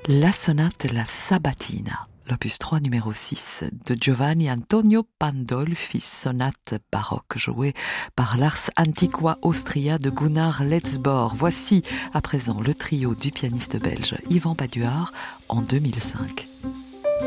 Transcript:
La sonate La Sabatina, l'opus 3 numéro 6 de Giovanni Antonio Pandolfi, sonate baroque jouée par l'Ars Antiqua Austria de Gunnar Letzborg. Voici à présent le trio du pianiste belge Yvan Paduard en 2005.